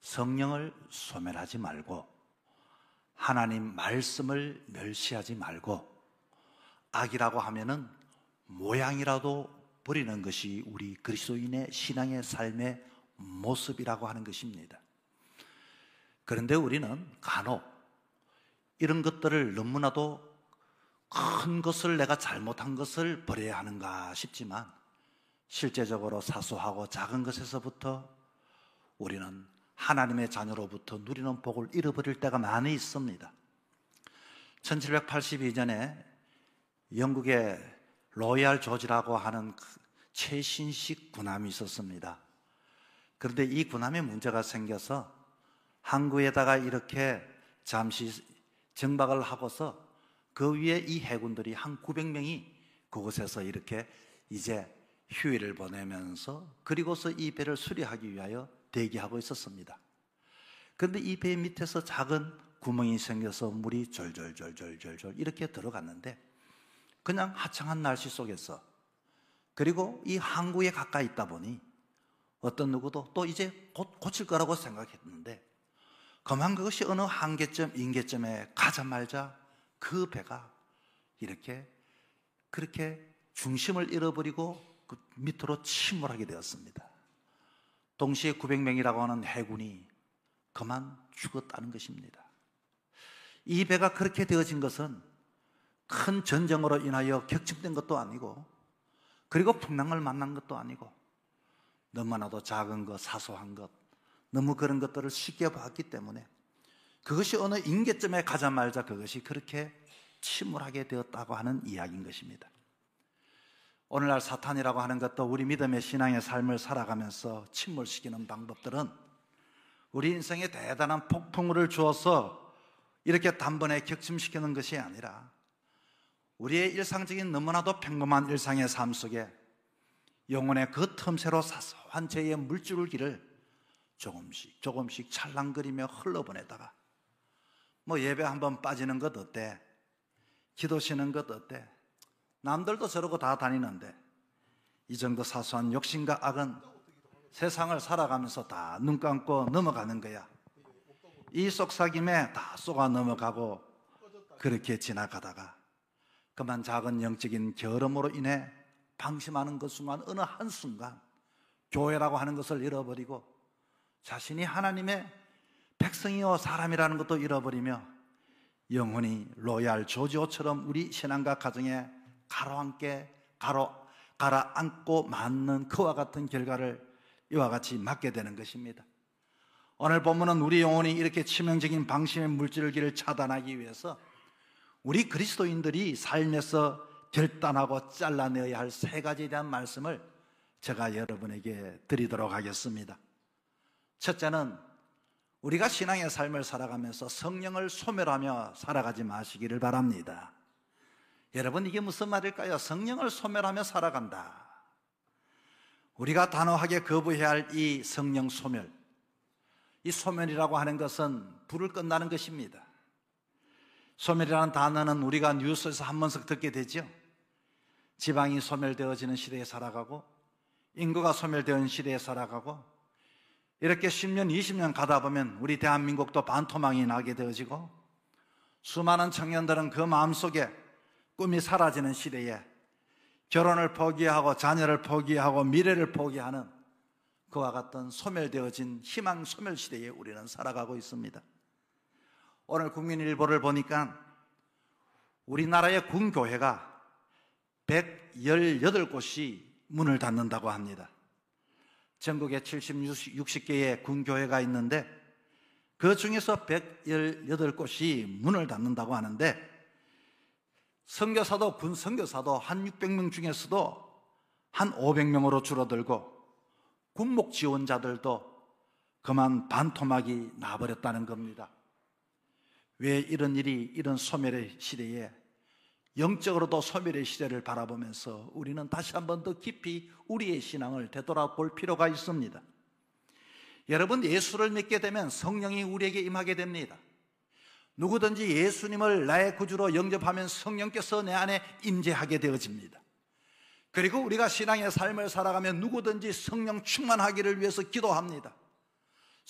성령을 소멸하지 말고 하나님 말씀을 멸시하지 말고 악이라고 하면은 모양이라도 버리는 것이 우리 그리스도인의 신앙의 삶의 모습이라고 하는 것입니다. 그런데 우리는 간혹 이런 것들을 너무나도 큰 것을 내가 잘못한 것을 버려야 하는가 싶지만 실제적으로 사소하고 작은 것에서부터 우리는 하나님의 자녀로부터 누리는 복을 잃어버릴 때가 많이 있습니다. 1782년에 영국의 로얄 조지라고 하는 최신식 군함이 있었습니다. 그런데 이 군함에 문제가 생겨서 항구에다가 이렇게 잠시 정박을 하고서 그 위에 이 해군들이 한 900명이 그곳에서 이렇게 이제 휴일을 보내면서 그리고서 이 배를 수리하기 위하여 대기하고 있었습니다. 그런데 이 배 밑에서 작은 구멍이 생겨서 물이 졸졸졸졸졸 이렇게 들어갔는데 그냥 화창한 날씨 속에서 그리고 이 항구에 가까이 있다 보니 어떤 누구도 또 이제 곧 고칠 거라고 생각했는데 그만 그것이 어느 한계점, 임계점에 가자마자 그 배가 이렇게 그렇게 중심을 잃어버리고 그 밑으로 침몰하게 되었습니다. 동시에 900명이라고 하는 해군이 그만 죽었다는 것입니다. 이 배가 그렇게 되어진 것은 큰 전쟁으로 인하여 격침된 것도 아니고 그리고 풍랑을 만난 것도 아니고 너무나도 작은 것, 사소한 것, 너무 그런 것들을 쉽게 봤기 때문에 그것이 어느 임계점에 가자마자 그것이 그렇게 침몰하게 되었다고 하는 이야기인 것입니다. 오늘날 사탄이라고 하는 것도 우리 믿음의 신앙의 삶을 살아가면서 침몰시키는 방법들은 우리 인생에 대단한 폭풍우를 주어서 이렇게 단번에 격침시키는 것이 아니라 우리의 일상적인 너무나도 평범한 일상의 삶 속에 영혼의 그 틈새로 사소한 죄의 물줄기를 조금씩 조금씩 찰랑거리며 흘러보내다가 뭐 예배 한번 빠지는 것 어때? 기도 쉬는 것 어때? 남들도 저러고 다 다니는데 이 정도 사소한 욕심과 악은 세상을 살아가면서 다 눈 감고 넘어가는 거야. 이 속삭임에 다 쏘가 넘어가고 그렇게 지나가다가 그만 작은 영적인 결함으로 인해 방심하는 것 순간 어느 한순간 교회라고 하는 것을 잃어버리고 자신이 하나님의 백성이요 사람이라는 것도 잃어버리며 영혼이 로얄 조지호처럼 우리 신앙과 가정에 가라앉고 맞는 그와 같은 결과를 이와 같이 맞게 되는 것입니다. 오늘 본문은 우리 영혼이 이렇게 치명적인 방심의 물줄기를 차단하기 위해서 우리 그리스도인들이 삶에서 결단하고 잘라내어야 할 세 가지에 대한 말씀을 제가 여러분에게 드리도록 하겠습니다. 첫째는 우리가 신앙의 삶을 살아가면서 성령을 소멸하며 살아가지 마시기를 바랍니다. 여러분, 이게 무슨 말일까요? 성령을 소멸하며 살아간다. 우리가 단호하게 거부해야 할 이 성령 소멸, 이 소멸이라고 하는 것은 불을 끈다는 것입니다. 소멸이라는 단어는 우리가 뉴스에서 한 번씩 듣게 되죠. 지방이 소멸되어지는 시대에 살아가고 인구가 소멸되는 시대에 살아가고 이렇게 10년, 20년 가다 보면 우리 대한민국도 반토막이 나게 되어지고 수많은 청년들은 그 마음속에 꿈이 사라지는 시대에 결혼을 포기하고 자녀를 포기하고 미래를 포기하는 그와 같은 소멸되어진 희망 소멸 시대에 우리는 살아가고 있습니다. 오늘 국민일보를 보니까 우리나라의 군교회가 118곳이 문을 닫는다고 합니다. 전국에 60개의 군교회가 있는데 그 중에서 118곳이 문을 닫는다고 하는데 선교사도, 군 선교사도 한 600명 중에서도 한 500명으로 줄어들고 군목 지원자들도 그만 반토막이 나버렸다는 겁니다. 왜 이런 일이, 이런 소멸의 시대에 영적으로도 소멸의 시대를 바라보면서 우리는 다시 한번 더 깊이 우리의 신앙을 되돌아볼 필요가 있습니다. 여러분, 예수를 믿게 되면 성령이 우리에게 임하게 됩니다. 누구든지 예수님을 나의 구주로 영접하면 성령께서 내 안에 임재하게 되어집니다. 그리고 우리가 신앙의 삶을 살아가면 누구든지 성령 충만하기를 위해서 기도합니다.